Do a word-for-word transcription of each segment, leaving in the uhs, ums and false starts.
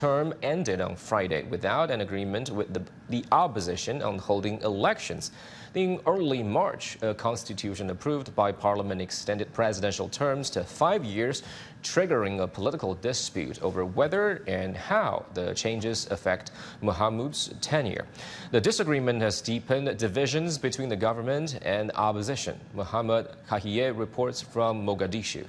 term ended on Friday without an agreement with the, the opposition on holding elections. In early March, a constitution approved by parliament extended presidential terms to five years, triggering a political dispute over whether and how the changes affect Mohamud's tenure. The disagreement has deepened divisions between the government and opposition. Mohammed Kahiyeh reports from Mogadishu.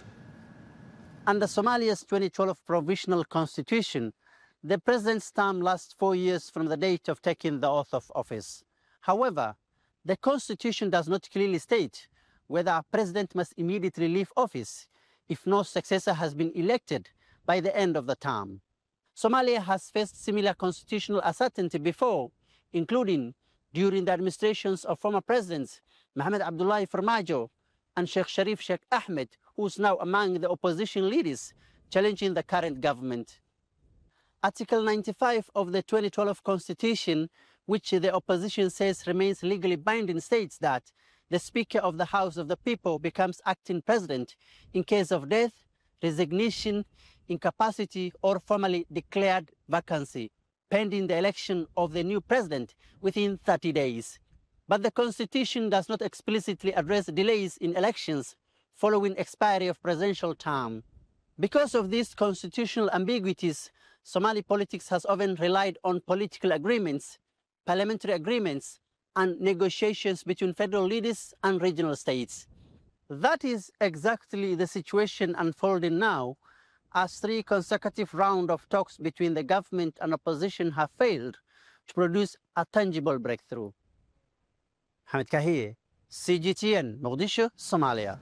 Under Somalia's twenty twelve provisional constitution, the president's term lasts four years from the date of taking the oath of office. However, the constitution does not clearly state whether a president must immediately leave office if no successor has been elected by the end of the term. Somalia has faced similar constitutional uncertainty before, including during the administrations of former presidents Mohamed Abdullahi Farmajo and Sheikh Sharif Sheikh Ahmed, who is now among the opposition leaders challenging the current government. Article ninety-five of the twenty twelve Constitution, which the opposition says remains legally binding, states that the Speaker of the House of the People becomes acting president in case of death, resignation, incapacity, or formally declared vacancy, pending the election of the new president within thirty days. But the Constitution does not explicitly address delays in elections following expiry of presidential term. Because of these constitutional ambiguities, Somali politics has often relied on political agreements, parliamentary agreements, and negotiations between federal leaders and regional states. That is exactly the situation unfolding now, as three consecutive rounds of talks between the government and opposition have failed to produce a tangible breakthrough. Hamid Kahiyeh, C G T N, Mogadishu, Somalia.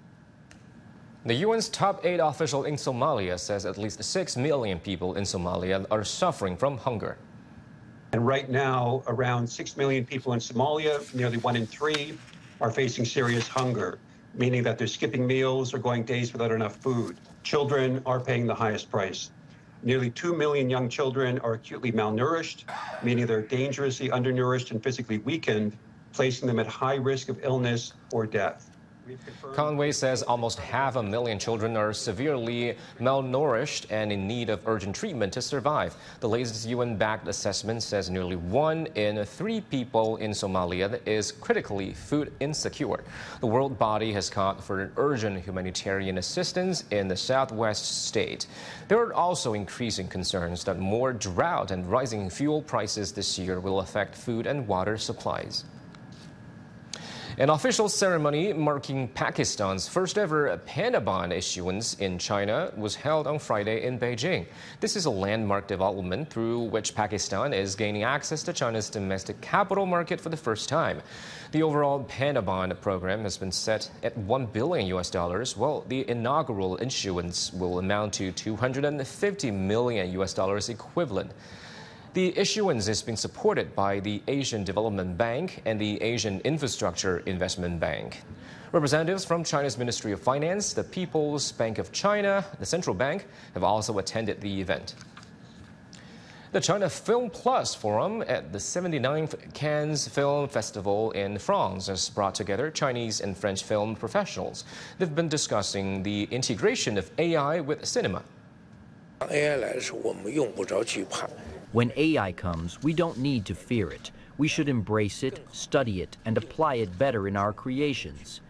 The U N's top aid official in Somalia says at least six million people in Somalia are suffering from hunger. And right now, around six million people in Somalia, nearly one in three, are facing serious hunger, meaning that they're skipping meals or going days without enough food. Children are paying the highest price. Nearly two million young children are acutely malnourished, meaning they're dangerously undernourished and physically weakened, placing them at high risk of illness or death. Conway says almost half a million children are severely malnourished and in need of urgent treatment to survive. The latest U N-backed assessment says nearly one in three people in Somalia is critically food insecure. The world body has called for urgent humanitarian assistance in the southwest state. There are also increasing concerns that more drought and rising fuel prices this year will affect food and water supplies. An official ceremony marking Pakistan's first ever panda bond issuance in China was held on Friday in Beijing. This is a landmark development through which Pakistan is gaining access to China's domestic capital market for the first time. The overall panda bond program has been set at one billion U S dollars, while the inaugural issuance will amount to two hundred fifty million U S dollars equivalent. The issuance is being supported by the Asian Development Bank and the Asian Infrastructure Investment Bank. Representatives from China's Ministry of Finance, the People's Bank of China, the Central Bank have also attended the event. The China Film Plus Forum at the seventy-ninth Cannes Film Festival in France has brought together Chinese and French film professionals. They've been discussing the integration of A I with cinema. When A I comes, we don't need to fear it. We should embrace it, study it, and apply it better in our creations.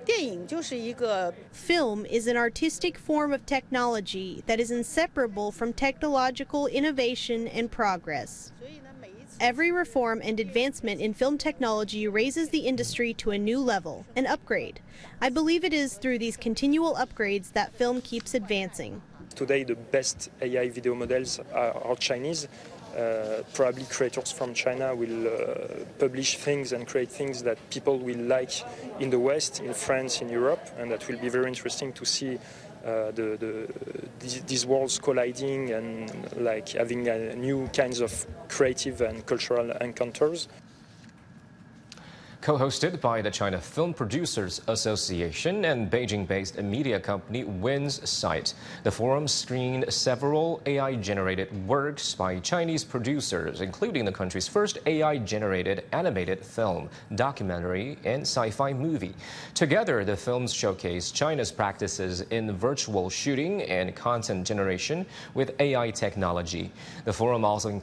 Film is an artistic form of technology that is inseparable from technological innovation and progress. Every reform and advancement in film technology raises the industry to a new level, an upgrade. I believe it is through these continual upgrades that film keeps advancing. Today, the best A I video models are, are Chinese. Uh, probably creators from China will uh, publish things and create things that people will like in the West, in France, in Europe, and that will be very interesting to see uh, the, the, these, these worlds colliding and like having uh, new kinds of creative and cultural encounters. Co-hosted by the China Film Producers Association and Beijing-based media company WinSight. The forum screened several A I-generated works by Chinese producers, including the country's first A I-generated animated film, documentary, and sci-fi movie. Together, the films showcase China's practices in virtual shooting and content generation with A I technology. The forum also